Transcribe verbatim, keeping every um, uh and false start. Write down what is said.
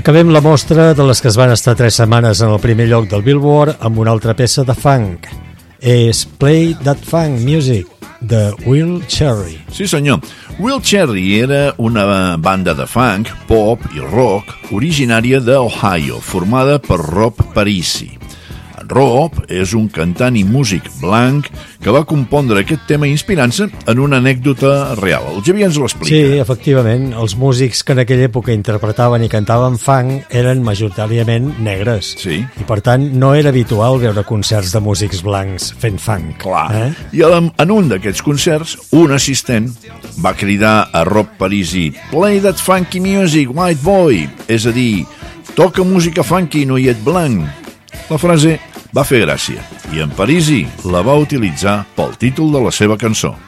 Acabem la mostra de les que es van estar tres setmanes en el primer lloc del Billboard amb una altra peça de funk. És Play That Funk Music, de Will Cherry. Sí, senyor. Will Cherry era una banda de funk, pop i rock originària d'Ohio, formada per Rob Parisi. Rob és un cantant i músic blanc que va compondre aquest tema inspirant-se en una anècdota real. El Xavier ens l'explica. Sí, efectivament. Els músics que en aquella època interpretaven i cantaven funk eren majoritàriament negres. Sí. I per tant no era habitual veure concerts de músics blancs fent funk. Clar. Eh? I en un d'aquests concerts, un assistent va cridar a Rob Parisi: "Play that funky music, white boy", és a dir, toca música funky, noiet blanc. La frase va fer gràcia i en Parisi la va utilitzar pel títol de la seva cançó.